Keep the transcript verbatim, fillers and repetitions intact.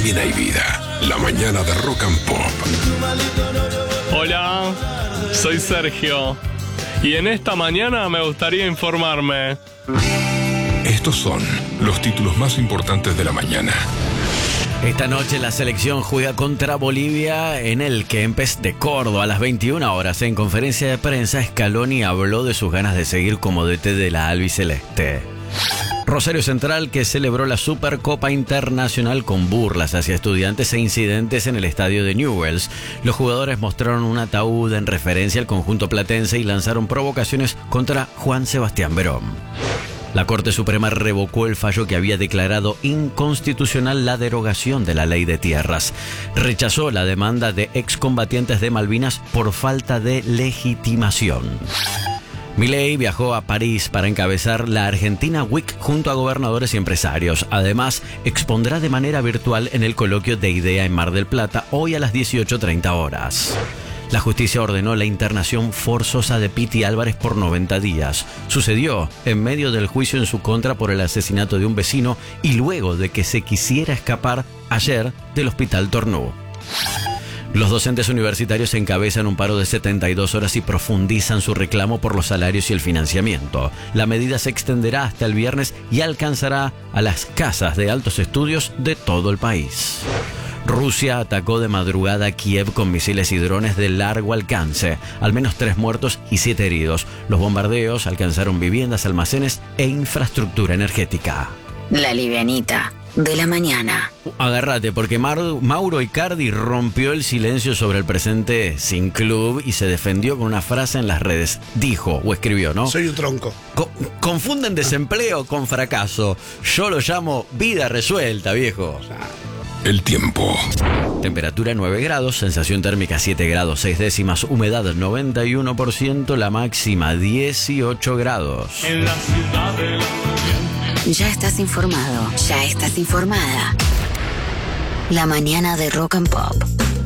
también hay vida. La mañana de Rock and Pop. Hola, soy Sergio. Y en esta mañana me gustaría informarme. Estos son los títulos más importantes de la mañana. Esta noche la selección juega contra Bolivia en el Kempes de Córdoba a las veintiuna horas. En conferencia de prensa, Scaloni habló de sus ganas de seguir como D T de la albiceleste. Rosario Central, que celebró la Supercopa Internacional con burlas hacia estudiantes e incidentes en el estadio de Newell's. Los jugadores mostraron un ataúd en referencia al conjunto platense y lanzaron provocaciones contra Juan Sebastián Verón. La Corte Suprema revocó el fallo que había declarado inconstitucional la derogación de la ley de tierras. Rechazó la demanda de excombatientes de Malvinas por falta de legitimación. Milei viajó a París para encabezar la Argentina Week junto a gobernadores y empresarios. Además, expondrá de manera virtual en el coloquio de IDEA en Mar del Plata hoy a las dieciocho treinta horas. La justicia ordenó la internación forzosa de Piti Álvarez por noventa días. Sucedió en medio del juicio en su contra por el asesinato de un vecino y luego de que se quisiera escapar ayer del Hospital Tornú. Los docentes universitarios encabezan un paro de setenta y dos horas y profundizan su reclamo por los salarios y el financiamiento. La medida se extenderá hasta el viernes y alcanzará a las casas de altos estudios de todo el país. Rusia atacó de madrugada a Kiev con misiles y drones de largo alcance. Al menos tres muertos y siete heridos. Los bombardeos alcanzaron viviendas, almacenes e infraestructura energética. La livianita de la mañana. Agárrate, porque Mar- Mauro Icardi rompió el silencio sobre el presente sin club y se defendió con una frase en las redes. Dijo o escribió, ¿no? Soy un tronco. Co- confunden desempleo con fracaso. Yo lo llamo vida resuelta, viejo. El tiempo. Temperatura nueve grados, sensación térmica siete grados seis décimas, humedad noventa y uno por ciento, la máxima dieciocho grados. En la ciudad de la... Ya estás informado, ya estás informada. La mañana de Rock and Pop.